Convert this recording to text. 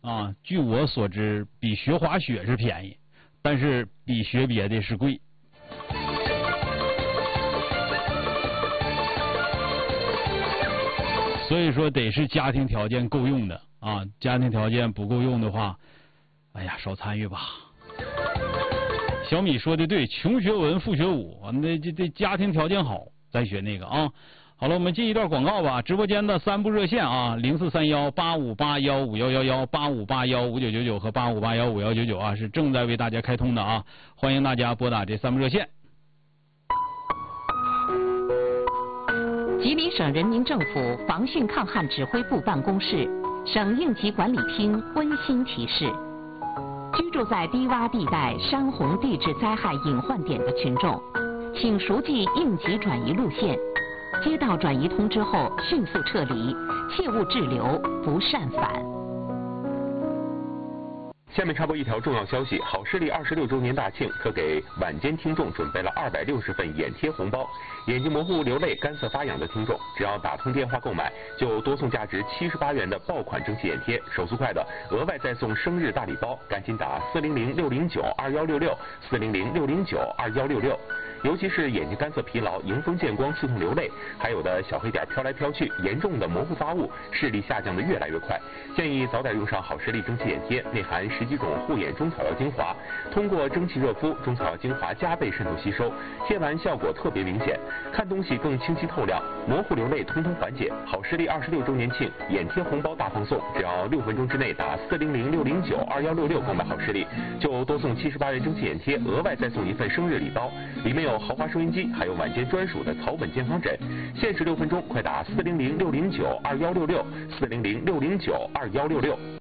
啊，据我所知，比学滑雪是便宜，但是比学别的是贵。所以说得是家庭条件够用的啊，家庭条件不够用的话，哎呀，少参与吧。小米说的对，穷学文，富学武，那这家庭条件好再学那个啊。好了，我们进一段广告吧。直播间的3部热线啊，043185815111、85815999和85815199啊，是正在为大家开通的啊，欢迎大家拨打这3部热线。 吉林省人民政府防汛抗旱指挥部办公室、省应急管理厅温馨提示：居住在低洼地带、山洪地质灾害隐患点的群众，请熟记应急转移路线，接到转移通知后迅速撤离，切勿滞留，不擅返。 下面插播一条重要消息：好视力26周年大庆特给晚间听众准备了260份眼贴红包。眼睛模糊、流泪、干涩发痒的听众，只要打通电话购买，就多送价值78元的爆款蒸汽眼贴，手速快的额外再送生日大礼包，赶紧打400-609-2166，400-609-2166。尤其是眼睛干涩疲劳、迎风见光、刺痛流泪，还有的小黑点飘来飘去，严重的模糊发物，视力下降的越来越快，建议早点用上好视力蒸汽眼贴，内含10几种护眼中草药精华，通过蒸汽热敷，中草药精华加倍渗透吸收，贴完效果特别明显，看东西更清晰透亮，模糊流泪通通缓解。好视力26周年庆眼贴红包大放送，只要6分钟之内打400-609-2166购买好视力，就多送78元蒸汽眼贴，额外再送1份生日礼包，里面有豪华收音机，还有晚间专属的草本健康枕。限时6分钟，快打400-609-2166，400-609-2166。